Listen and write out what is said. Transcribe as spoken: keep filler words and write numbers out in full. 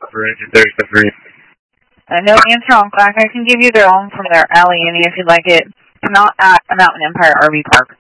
for engine thirty-seven three. Uh, no answer on Black. I can give you their own from their Allegheny if you'd like it. Not at Mountain Empire R V Park.